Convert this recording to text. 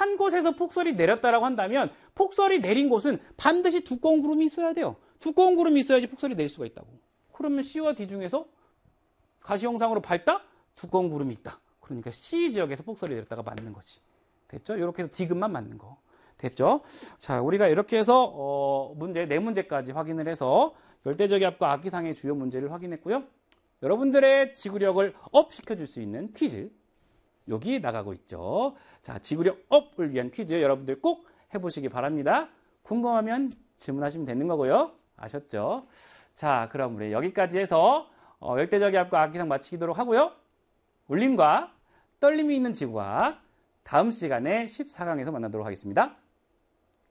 한 곳에서 폭설이 내렸다라고 한다면 폭설이 내린 곳은 반드시 두꺼운 구름이 있어야 돼요. 두꺼운 구름이 있어야지 폭설이 내릴 수가 있다고. 그러면 C와 D 중에서 가시 형상으로 밝다? 두꺼운 구름이 있다. 그러니까 C 지역에서 폭설이 내렸다가 맞는 거지. 됐죠? 이렇게 해서 D급만 맞는 거. 됐죠? 자, 우리가 이렇게 해서 문제, 4문제까지 확인을 해서 열대저기압과 악기상의 주요 문제를 확인했고요. 여러분들의 지구력을 업 시켜줄 수 있는 퀴즈 여기 나가고 있죠. 자, 지구력 업을 위한 퀴즈 여러분들 꼭 해보시기 바랍니다. 궁금하면 질문하시면 되는 거고요. 아셨죠? 자, 그럼 우리 여기까지 해서 열대저기압과 악기상 마치도록 하고요. 울림과 떨림이 있는 지구과학 다음 시간에 14강에서 만나도록 하겠습니다.